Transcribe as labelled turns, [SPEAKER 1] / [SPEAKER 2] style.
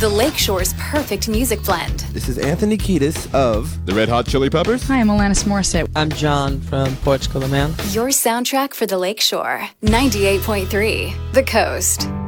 [SPEAKER 1] the Lakeshore's perfect music blend.
[SPEAKER 2] This is Anthony Kiedis of
[SPEAKER 3] the Red Hot Chili Peppers.
[SPEAKER 4] Hi, I'm Alanis Morissette.
[SPEAKER 5] I'm John from Portugal the Man.
[SPEAKER 1] Your soundtrack for the Lakeshore. 98.3 The Coast.